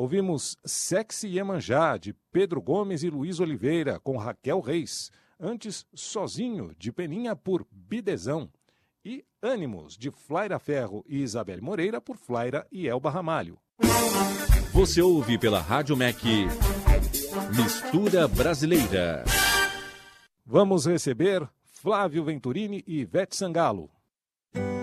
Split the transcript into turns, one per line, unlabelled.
Ouvimos Sexy Iemanjá, de Pedro Gomes e Luiz Oliveira, com Raquel Reis. Antes, Sozinho, de Peninha, por Bidezão. E Ânimos, de Flaira Ferro e Isabel Moreira, por Flaira e Elba Ramalho.
Você ouve pela Rádio MEC Mistura Brasileira.
Vamos receber Flávio Venturini e Ivete Sangalo.